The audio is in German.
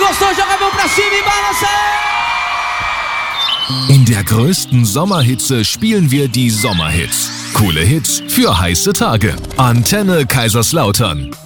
gostou, joga a mão pra cima e balança! In der größten Sommerhitze spielen wir die Sommerhits. Coole Hits für heiße Tage. Antenne Kaiserslautern.